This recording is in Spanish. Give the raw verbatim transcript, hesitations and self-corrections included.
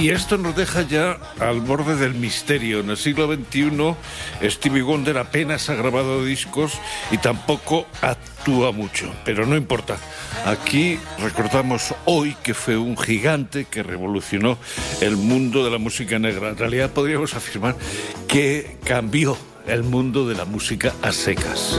Y esto nos deja ya al borde del misterio. En el siglo veintiuno, Stevie Wonder apenas ha grabado discos y tampoco actúa mucho, pero no importa. Aquí recordamos hoy que fue un gigante que revolucionó el mundo de la música negra. En realidad podríamos afirmar que cambió el mundo de la música a secas.